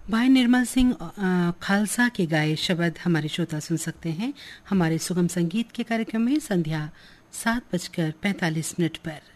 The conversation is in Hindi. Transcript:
भाई निर्मल सिंह खालसा के गाए शब्द हमारे श्रोता सुन सकते हैं हमारे सुगम संगीत के कार्यक्रम में संध्या 7:45 पर।